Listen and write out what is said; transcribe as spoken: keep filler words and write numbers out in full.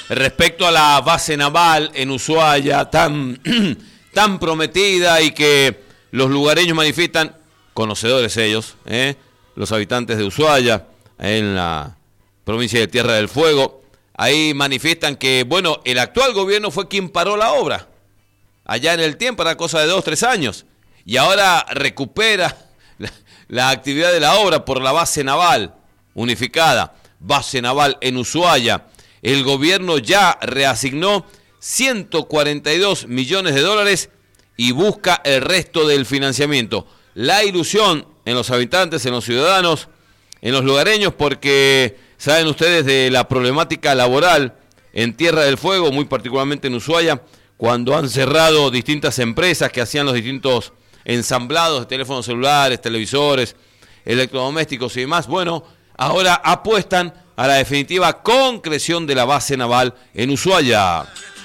respecto a la base naval en Ushuaia, tan, tan prometida y que los lugareños manifiestan, conocedores ellos, ¿eh? los habitantes de Ushuaia, en la provincia de Tierra del Fuego, ahí manifiestan que, bueno, el actual gobierno fue quien paró la obra, allá en el tiempo, era cosa de dos, tres años, y ahora recupera la, la actividad de la obra por la base naval unificada, base naval en Ushuaia. El gobierno ya reasignó ciento cuarenta y dos millones de dólares y busca el resto del financiamiento. La ilusión en los habitantes, en los ciudadanos, en los lugareños, porque saben ustedes de la problemática laboral en Tierra del Fuego, muy particularmente en Ushuaia, cuando han cerrado distintas empresas que hacían los distintos ensamblados de teléfonos celulares, televisores, electrodomésticos y demás. Bueno, ahora apuestan a la definitiva concreción de la base naval en Ushuaia.